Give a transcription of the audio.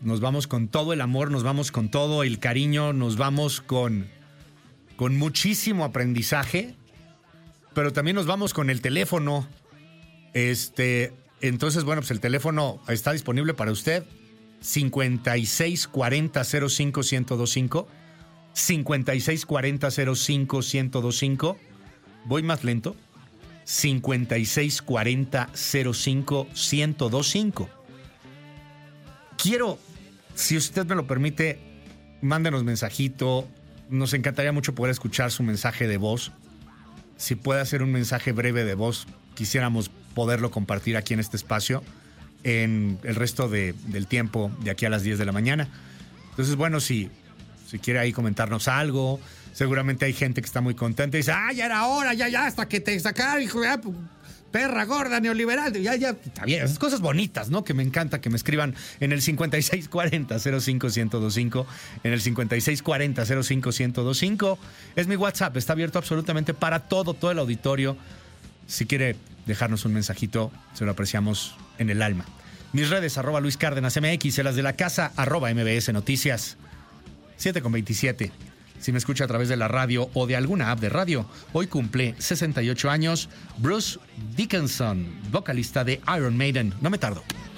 Nos vamos con todo el amor, nos vamos con todo el cariño, nos vamos con muchísimo aprendizaje, pero también nos vamos con el teléfono. Entonces, bueno, pues el teléfono está disponible para usted. 5640-05-1025. 5640-05-1025. Voy más lento. 5640-05-1025. Quiero, si usted me lo permite, mándenos mensajito. Nos encantaría mucho poder escuchar su mensaje de voz. Si puede hacer un mensaje breve de voz, quisiéramos poderlo compartir aquí en este espacio en el resto del tiempo de aquí a las 10 de la mañana. Entonces, bueno, si quiere ahí comentarnos algo, seguramente hay gente que está muy contenta y dice, ya era hora, ya, hasta que te sacaron, hijo, ya, perra gorda, neoliberal, ya, está bien, esas cosas bonitas, ¿no? Que me encanta que me escriban en el 5640-05-1025, en el 5640-05-1025. Es mi WhatsApp, está abierto absolutamente para todo el auditorio. Si quiere dejarnos un mensajito, se lo apreciamos en el alma. Mis redes, @Luis Cárdenas MX, en las de la casa, @MBS Noticias. 7:27. Si me escucha a través de la radio o de alguna app de radio, hoy cumple 68 años Bruce Dickinson, vocalista de Iron Maiden. No me tardo.